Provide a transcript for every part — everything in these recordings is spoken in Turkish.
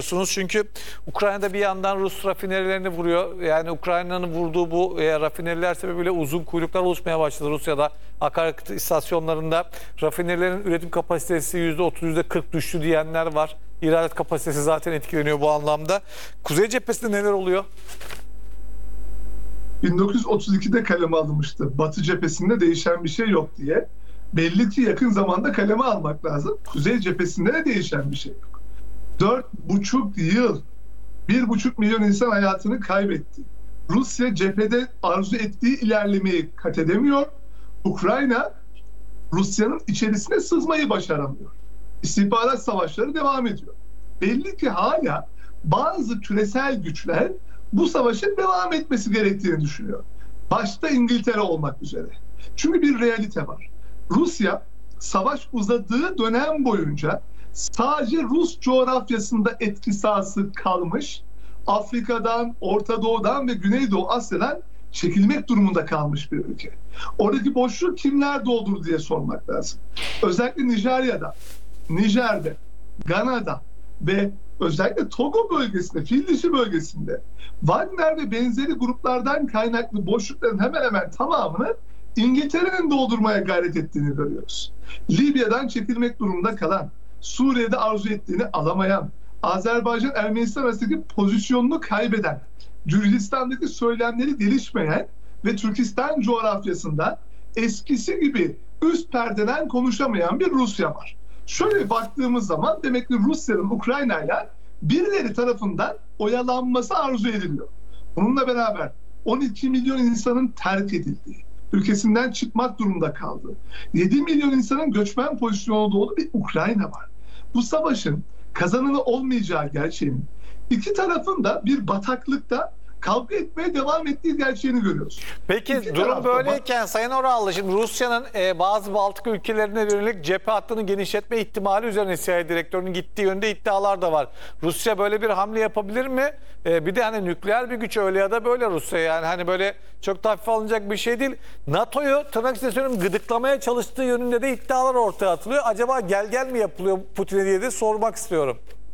diyorsunuz. Çünkü Ukrayna'da bir yandan Rus rafinerilerini vuruyor. Yani Ukrayna'nın vurduğu bu rafineriler sebebiyle uzun kuyruklar oluşmaya başladı Rusya'da. Akaryakıt istasyonlarında rafinerilerin üretim kapasitesi %30, %40 düştü diyenler var. İhracat kapasitesi zaten etkileniyor bu anlamda. Kuzey cephesinde neler oluyor? 1932'de kaleme alınmıştı. Batı cephesinde değişen bir şey yok diye. Belli ki yakın zamanda kaleme almak lazım. Kuzey cephesinde de değişen bir şey yok. 4,5 yıl, 1,5 milyon insan hayatını kaybetti. Rusya cephede arzu ettiği ilerlemeyi kat edemiyor. Ukrayna, Rusya'nın içerisine sızmayı başaramıyor. İstihbarat savaşları devam ediyor. Belli ki hala bazı küresel güçler bu savaşın devam etmesi gerektiğini düşünüyor. Başta İngiltere olmak üzere. Çünkü bir realite var. Rusya savaş uzadığı dönem boyunca sadece Rus coğrafyasında etki sahası kalmış, Afrika'dan, Orta Doğu'dan ve Güneydoğu Asya'dan çekilmek durumunda kalmış bir ülke. Oradaki boşluğu kimler doldurdu diye sormak lazım. Özellikle Nijer'de, Gana'da ve özellikle Togo bölgesinde, Fil Dişi bölgesinde Wagner ve benzeri gruplardan kaynaklı boşlukların hemen hemen tamamını İngiltere'nin doldurmaya gayret ettiğini görüyoruz. Libya'dan çekilmek durumunda kalan, Suriye'de arzu ettiğini alamayan, Azerbaycan-Ermenistan arasındaki pozisyonunu kaybeden, Gürcistan'daki söylemleri gelişmeyen ve Türkistan coğrafyasında eskisi gibi üst perdeden konuşamayan bir Rusya var. Şöyle baktığımız zaman demek ki Rusya'nın Ukrayna'yla birileri tarafından oyalanması arzu ediliyor. Bununla beraber 12 milyon insanın terk edildiği, ülkesinden çıkmak durumunda kaldığı, 7 milyon insanın göçmen pozisyonunda olduğu bir Ukrayna var. Bu savaşın kazananı olmayacağı gerçeğini, iki tarafın da bir bataklıkta kavga etmeye devam ettiği gerçeğini görüyoruz. Peki durum böyleyken Sayın Orallı, şimdi Rusya'nın bazı Baltık ülkelerine yönelik cephe hattını genişletme ihtimali üzerine CIA direktörünün gittiği yönde iddialar da var. Rusya böyle bir hamle yapabilir mi? Bir de hani nükleer bir güç öyle ya da böyle Rusya, yani hani böyle çok da hafife alınacak bir şey değil. NATO'yu tırnak içinde söylüyorum gıdıklamaya çalıştığı yönünde de iddialar ortaya atılıyor. Acaba gel mi yapılıyor Putin'e diye de sormak istiyorum.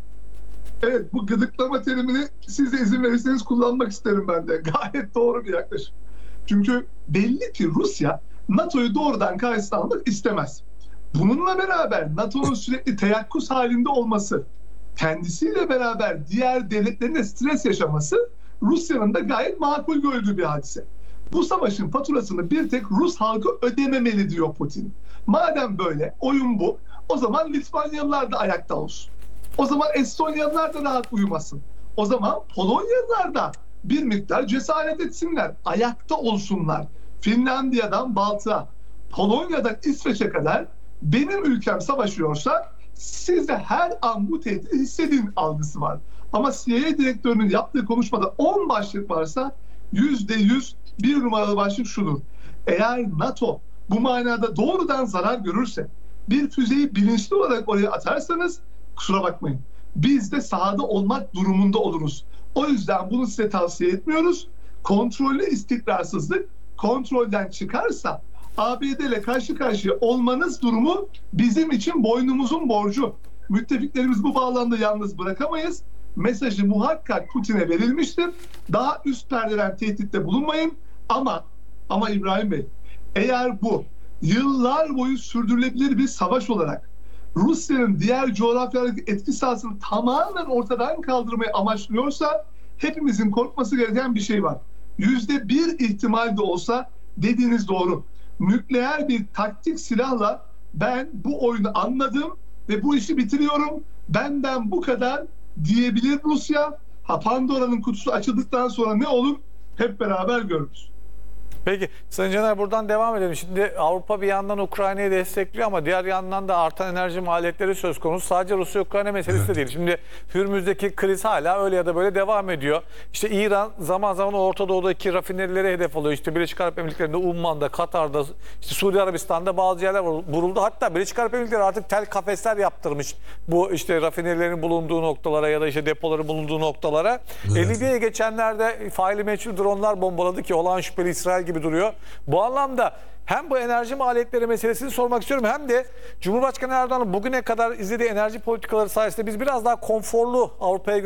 Evet, bu gıdıklama terimini siz de izin verirseniz kullanmak isterim ben de. Gayet doğru bir yaklaşım. Çünkü belli ki Rusya NATO'yu doğrudan karşısına almak istemez. Bununla beraber NATO'nun sürekli teyakkuz halinde olması, kendisiyle beraber diğer devletlerin de stres yaşaması Rusya'nın da gayet makul gördüğü bir hadise. Bu savaşın faturasını bir tek Rus halkı ödememeli diyor Putin. Madem böyle, oyun bu, o zaman Litvanyalılar da ayakta olsun. O zaman Estonyalılar da rahat uyumasın. O zaman Polonyalılar da bir miktar cesaret etsinler, ayakta olsunlar. Finlandiya'dan Baltık'a, Polonya'dan İsveç'e kadar benim ülkem savaşıyorsa siz de her an bu tehdidi hissedin algısı var. Ama CIA direktörünün yaptığı konuşmada 10 başlık varsa %100 bir numaralı başlık şudur: eğer NATO bu manada doğrudan zarar görürse, bir füzeyi bilinçli olarak oraya atarsanız kusura bakmayın, biz de sahada olmak durumunda oluruz. O yüzden bunu size tavsiye etmiyoruz. Kontrollü istikrarsızlık kontrolden çıkarsa ABD ile karşı karşıya olmanız durumu bizim için boynumuzun borcu. Müttefiklerimiz bu bağlamda yalnız bırakamayız. Mesajı muhakkak Putin'e verilmiştir. Daha üst perdeden tehditte bulunmayın. Ama İbrahim Bey, eğer bu yıllar boyu sürdürülebilir bir savaş olarak Rusya'nın diğer coğrafyalardaki etki sahasını tamamen ortadan kaldırmayı amaçlıyorsa hepimizin korkması gereken bir şey var. %1 ihtimal de olsa dediğiniz doğru. Nükleer bir taktik silahla ben bu oyunu anladım ve bu işi bitiriyorum, benden bu kadar diyebilir Rusya. Pandora'nın kutusu açıldıktan sonra ne olur hep beraber görürüz. Peki Sayın Caner, buradan devam edelim. Şimdi Avrupa bir yandan Ukrayna'yı destekliyor ama diğer yandan da artan enerji maliyetleri söz konusu. Sadece Rusya-Ukrayna meselesi de değil. Şimdi Hürmüz'deki kriz hala öyle ya da böyle devam ediyor. İşte İran zaman zaman Orta Doğu'daki rafinerileri hedef alıyor. İşte Birleşik Arap Emirlikleri'nde, Umman'da, Katar'da, işte Suudi Arabistan'da bazı yerler vuruldu. Hatta Birleşik Arap Emirlikleri artık tel kafesler yaptırmış bu işte rafinerilerin bulunduğu noktalara ya da işte depoların bulunduğu noktalara. Evet. Libya'ya geçenlerde faili meçhul dronlar bombaladı ki olağan şüpheli İsrail gibi duruyor. Bu anlamda hem bu enerji maliyetleri meselesini sormak istiyorum, hem de Cumhurbaşkanı Erdoğan'ın bugüne kadar izlediği enerji politikaları sayesinde biz biraz daha konforlu Avrupa'ya göre